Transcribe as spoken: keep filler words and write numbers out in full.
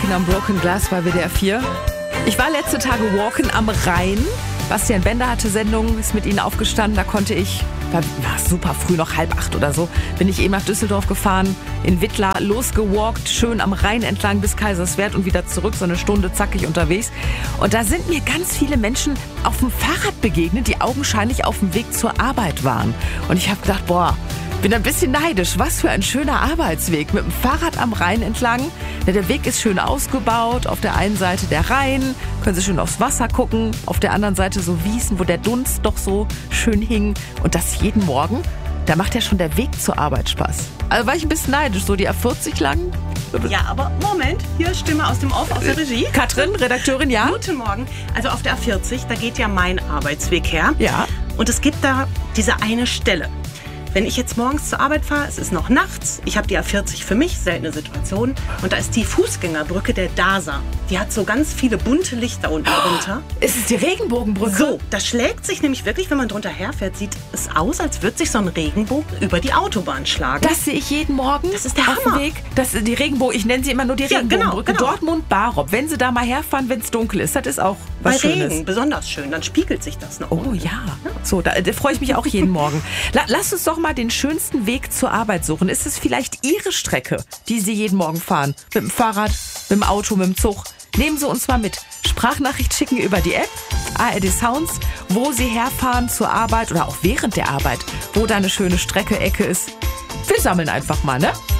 Walking on Broken Glass bei W D R vier. Ich war letzte Tage walken am Rhein. Bastian Bender hatte Sendung, ist mit ihnen aufgestanden. Da konnte ich, war, war super früh, noch halb acht oder so, bin ich eben nach Düsseldorf gefahren, in Wittlar losgewalkt, schön am Rhein entlang bis Kaiserswerth und wieder zurück, so eine Stunde zackig unterwegs. Und da sind mir ganz viele Menschen auf dem Fahrrad begegnet, die augenscheinlich auf dem Weg zur Arbeit waren. Und ich habe gedacht, boah, bin ein bisschen neidisch. Was für ein schöner Arbeitsweg. Mit dem Fahrrad am Rhein entlang. Der Weg ist schön ausgebaut. Auf der einen Seite der Rhein. Können Sie schön aufs Wasser gucken. Auf der anderen Seite so Wiesen, wo der Dunst doch so schön hing. Und das jeden Morgen. Da macht ja schon der Weg zur Arbeit Spaß. Also war ich ein bisschen neidisch. So die A vierzig lang. Ja, aber Moment. Hier Stimme aus dem Off, aus der Regie. Katrin, Redakteurin, ja? Guten Morgen. Also auf der A vierzig, da geht ja mein Arbeitsweg her. Ja. Und es gibt da diese eine Stelle. Wenn ich jetzt morgens zur Arbeit fahre, es ist noch nachts, ich habe die A vierzig für mich, seltene Situation, und da ist die Fußgängerbrücke der D A S A. Die hat so ganz viele bunte Lichter unten drunter. Ist es die Regenbogenbrücke? So, das schlägt sich nämlich wirklich, wenn man drunter herfährt, sieht es aus, als würde sich so ein Regenbogen über die Autobahn schlagen. Das sehe ich jeden Morgen. Das ist der auf dem Hammer. Weg. Das ist die Regenbogen. Ich nenne sie immer nur die Ja, Regenbogenbrücke. genau, genau. Dortmund-Barop. Wenn Sie da mal herfahren, wenn es dunkel ist, das ist auch was Bei Schönes. Regen besonders schön, dann spiegelt sich das noch. Oh ja. So, da, da freue ich mich auch jeden Morgen. La, lass uns doch mal den schönsten Weg zur Arbeit suchen. Ist es vielleicht Ihre Strecke, die Sie jeden Morgen fahren? Mit dem Fahrrad, mit dem Auto, mit dem Zug? Nehmen Sie uns mal mit. Sprachnachricht schicken über die App A R D Sounds, wo Sie herfahren zur Arbeit oder auch während der Arbeit, wo da eine schöne Strecke, Ecke ist. Wir sammeln einfach mal, ne?